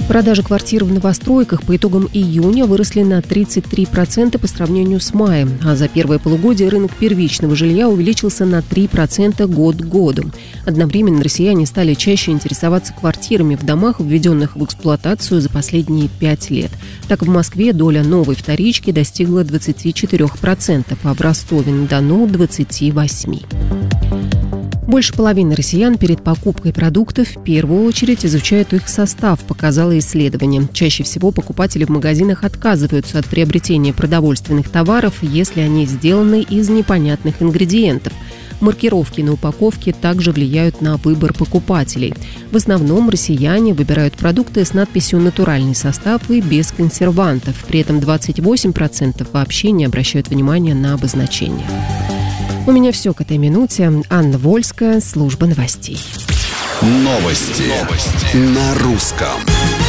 Продажи квартир в новостройках по итогам июня выросли на 33% по сравнению с маем, а за первое полугодие рынок первичного жилья увеличился на 3% год к году. Одновременно россияне стали чаще интересоваться квартирами в домах, введенных в эксплуатацию за последние 5 лет. Так, в Москве доля новой вторички достигла 24%, а в Ростове-на-Дону – 28%. Больше половины россиян перед покупкой продуктов в первую очередь изучают их состав, показало исследование. Чаще всего покупатели в магазинах отказываются от приобретения продовольственных товаров, если они сделаны из непонятных ингредиентов. Маркировки на упаковке также влияют на выбор покупателей. В основном россияне выбирают продукты с надписью «натуральный состав» и без консервантов. При этом 28% вообще не обращают внимания на обозначение. У меня все к этой минуте. Анна Вольская, служба новостей. Новости на русском.